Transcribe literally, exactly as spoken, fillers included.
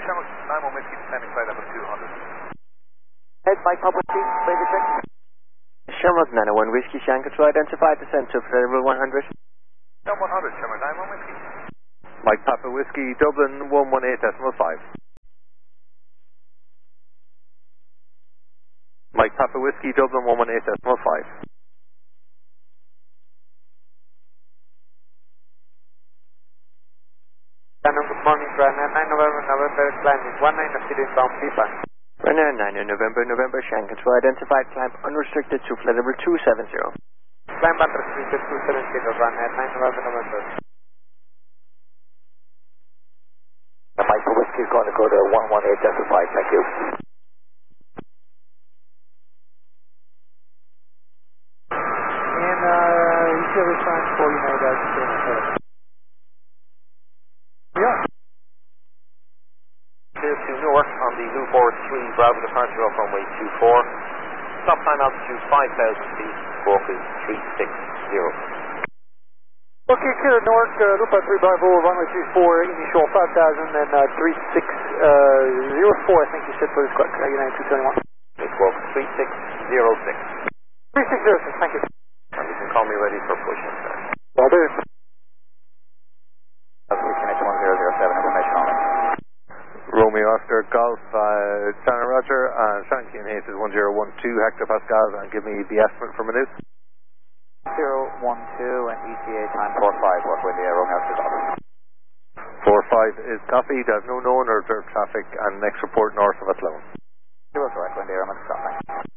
Shamrock nine one Whiskey descending flight level two hundred. Head Mike Papa Whiskey, Baker check. Shamrock nine one Whiskey, Shan control identified descent to flight level one hundred. Down one hundred, Shamrock nine one Whiskey. Mike Papa Whiskey, Dublin one one eight decimal five. Mike Papa Whiskey, Dublin one one eight decimal five. Good morning, Ryanair nine November, November, climbing one nine of City bound Pipa. Ryanair nine November, November, Shan control identified climb unrestricted to flight level two seven zero. Climb unrestricted two seven zero, Ryanair nine November, November. The Mike Papa Whiskey is going to go to one one eight decimal five, thank you. And uh, you should have response for United Argentina. Yeah. Clear to north on the Blue four three Bravo departure off runway two four. Stop time altitude five thousand feet, squawk is three six zero. Okay, clear north, uh, Lupa three Bravo, runway two four, initial five thousand and uh, three six zero four, I think you said for this correct, uh, United two twenty-one. Squawk three six zero six. three six zero six, thank you. And you can call me ready for pushing, sir. Well, do. Connect one zero zero seven, information only. Romeo Oscar Golf, uh, Shannon Roger, and Shanky and Hayes is one zero one two hectopascals, and give me the estimate for minutes. zero one two and E T A time four five, work with the uh, Romeo Oscar Golf. four five is copy, there's no known or observed traffic, and next report north of Athlone. Zero correct, Wendy Airman, stop, thanks.